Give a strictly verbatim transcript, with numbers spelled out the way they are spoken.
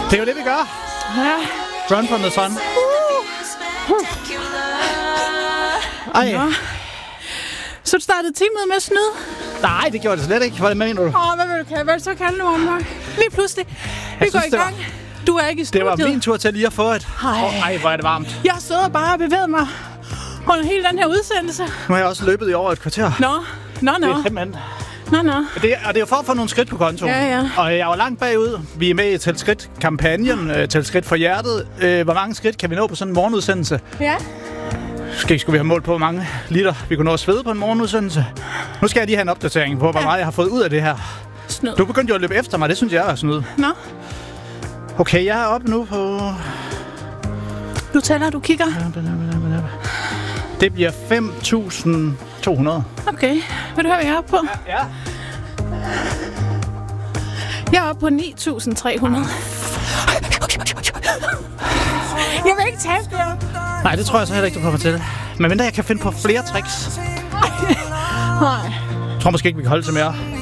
Det er jo det, vi gør. Ja. Run from the sun. Uh. Ej. Nå. Så du startede teamet med at snyde? Nej, det gjorde det slet ikke. Hvad mener du? Åh, hvad vil du kalde? Hvad vil du så kalde det, morgenmok? Lige pludselig. Vi Jeg går synes, i gang. Du er ikke i studiet. Det var min tur til lige at få et. Ej. Oh, ej, hvor er det varmt. Jeg sidder bare og bevæger mig under hele den her udsendelse. Nu har jeg også løbet i over et kvarter. Nå, nå, nå. Det er simpelthen... Nå, nå. Det er, og det er jo for at få nogle skridt på kontoen. Ja, ja. Og jeg var langt bagud. Vi er med i Tæl Skridt-kampagnen. Øh, Tæl Skridt for hjertet. Øh, hvor mange skridt kan vi nå på sådan en morgenudsendelse? Ja. Skal skulle vi have målt på, hvor mange liter vi kunne nå at svede på en morgenudsendelse? Nu skal jeg lige have en opdatering på, hvor meget jeg har fået ud af det her. Snød. Du begyndte jo at løbe efter mig. Det synes jeg er snyd. Nå. Okay, jeg er oppe nu på... Du tæller, du kigger. Det bliver fem tusind to hundrede. Okay. Vil du høre, hvad jeg er oppe på? Ja. Jeg er oppe på ni tusind tre hundrede. Jeg vil ikke tabe det her. Nej, det tror jeg så heller ikke, du kommer til. Men mindre jeg kan finde på flere tricks. Nej. Jeg tror måske ikke, vi kan holde til mere.